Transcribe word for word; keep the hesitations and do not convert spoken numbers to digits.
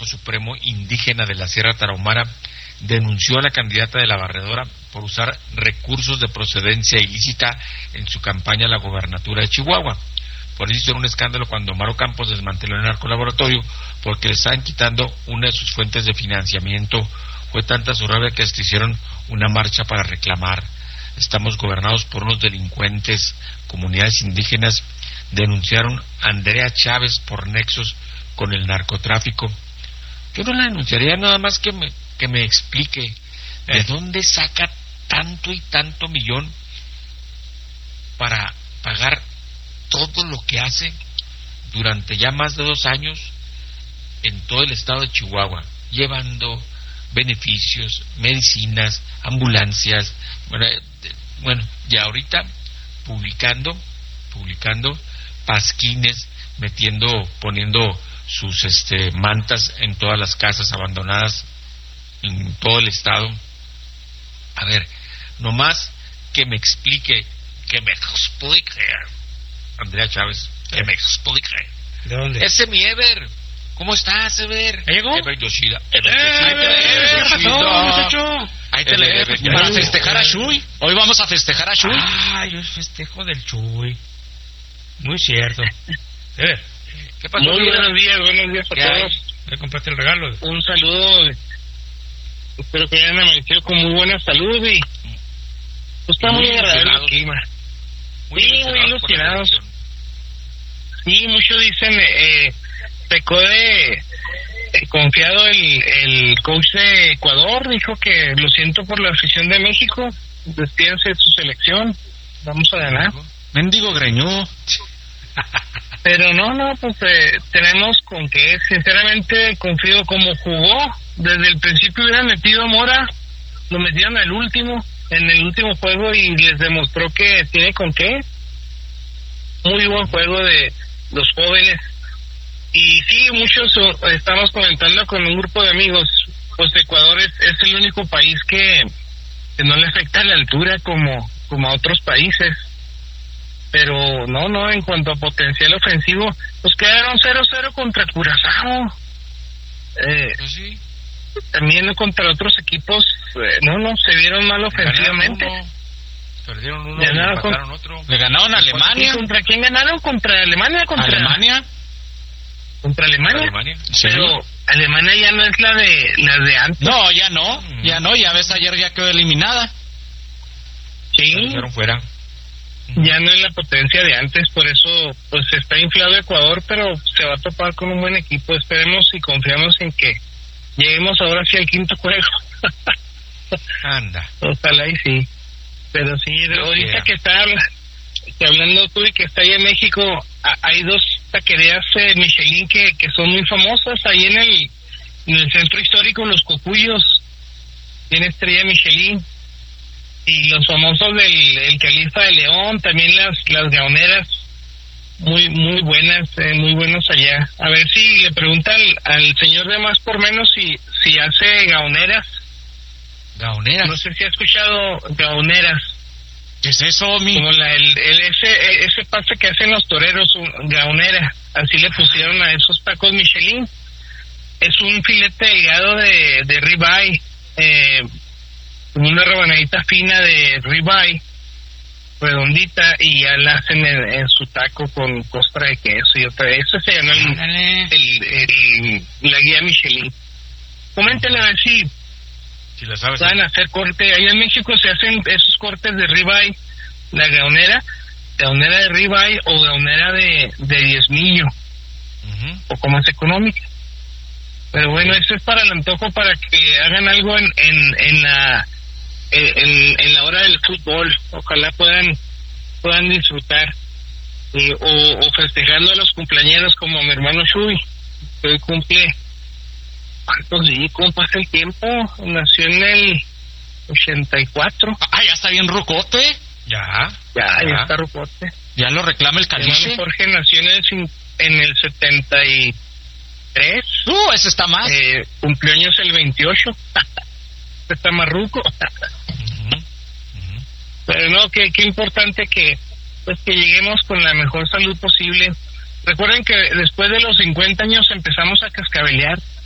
Supremo indígena de la Sierra Tarahumara denunció a la candidata de la Barredora por usar recursos de procedencia ilícita en su campaña a la gobernatura de Chihuahua. Por eso hicieron un escándalo cuando Omar Campos desmanteló el narcolaboratorio, porque le estaban quitando una de sus fuentes de financiamiento. Fue tanta su rabia que hasta hicieron una marcha para reclamar. Estamos gobernados por unos delincuentes. Comunidades indígenas denunciaron a Andrea Chávez por nexos con el narcotráfico. Yo no la denunciaría, nada más que me, que me explique de dónde saca tanto y tanto millón para pagar todo lo que hace durante ya más de dos años en todo el estado de Chihuahua, llevando beneficios, medicinas, ambulancias, bueno, eh, bueno y ahorita publicando, publicando pasquines, metiendo, poniendo sus este mantas en todas las casas abandonadas en todo el estado. A ver, nomás que me explique, que me explique, Andrea Chávez, que me explique. ¿De dónde? Ese mi Ever, ¿cómo estás, Ever? ¿Ya llegó? Ever Yoshida. Ever ¡Eh, Yoshida. ¿qué pasó, muchacho? Ahí te le debes. Para festejar a Chuy. Hoy vamos a festejar a Chuy. Ah, yo festejo del Chuy. Muy cierto. Eh, ¿Qué pasó? Muy buenos días, buenos días a ¿Qué hay? todos. ¿le compraste el regalo? Un saludo. Espero que hayan amanecido con muy buena salud y pues está muy, Muy agradable el ilusionados. clima. Muy Sí, muy ilusionados por la ilusionados. selección. Sí, muchos dicen, eh, pecó de eh, confiado el, el coach de Ecuador, dijo que lo siento por la afición de México, despídense de su selección, vamos a ganar. Mendigo greñó. Pero no, no, pues eh, tenemos con que, sinceramente, confío como jugó. Desde el principio hubieran metido a Mora, lo metieron al último, en el último juego y les demostró que tiene con qué. Muy buen juego de los jóvenes. Y sí, muchos uh, estamos comentando con un grupo de amigos, pues Ecuador es, es el único país que, que no le afecta la altura como, como a otros países. Pero no, no, en cuanto a potencial ofensivo, pues quedaron cero cero contra Curazao. Eh, Pues sí. también contra otros equipos, eh, no, no, se vieron mal ofensivamente. Ganaron uno, perdieron uno, Ganaron y empataron con- otro. Le ganaron a ¿Y Alemania. contra quién ganaron? ¿Contra Alemania? ¿Contra Alemania. ¿Contra Alemania? Alemania. Sí. Pero Alemania ya no es la de la de antes. No, ya no. Ya no. Ya ves, ayer ya quedó eliminada. Sí, La dejaron fuera. ya no es la potencia de antes, por eso pues está inflado Ecuador, pero se va a topar con un buen equipo. Esperemos y confiamos en que lleguemos ahora sí al quinto juego. Anda. Ojalá y sí. Pero sí, Dios ahorita quiera. que está que hablando tú y que está ahí en México, a- hay dos taquerías eh, Michelin que, que son muy famosas ahí en el, en el centro histórico, Los Cocuyos. Tiene estrella Michelin. Y los famosos del el Califa de León, también las las gaoneras, muy muy buenas, eh, muy buenos allá. A ver si le pregunta al, al señor de Más por Menos si si hace gaoneras. Gaoneras. No sé si ha escuchado gaoneras, ¿Qué es eso, mi? como la el, el ese ese pase que hacen los toreros, un, gaonera, así le pusieron a esos tacos Michelin. Es un filete delgado de de ribeye, eh, una rebanadita fina de ribeye, redondita, y ya la hacen en, en su taco con costra de queso y otra. Eso se llama el, Ándale. el, el- la guía Michelin. Coméntenle a ver si Si la sabes. van a hacer corte. Allá en México se hacen esos cortes de ribeye, la gaonera, gaonera de ribeye o gaonera de, de diezmillo, Ujú. un poco más económica. Pero bueno, eso es para el antojo, para que hagan algo en, en, en la en, en la hora del fútbol. Ojalá puedan puedan disfrutar eh, o, o festejando a los cumpleaños como mi hermano Shui, que hoy cumple. ¿Cuántos días? ¿Cómo pasa el tiempo? Nació en el ochenta y cuatro. Ah, ya está bien rucote. Ya. Ya, ya Ya. está rupote. Ya lo reclama el Mi hermano caliche. Jorge nació en el, cin- en el setenta y tres. Uh, ese está más. Eh, cumplió años el veintiocho. Está marruco. Ujú. Ujú. Pero no, que qué importante que pues que lleguemos con la mejor salud posible. Recuerden que después de los cincuenta años empezamos a cascabelear.